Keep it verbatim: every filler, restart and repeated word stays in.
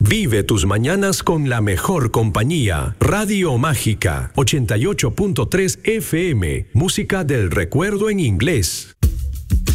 Vive tus mañanas con la mejor compañía. Radio Mágica, ochenta y ocho punto tres F M. Música del recuerdo en inglés.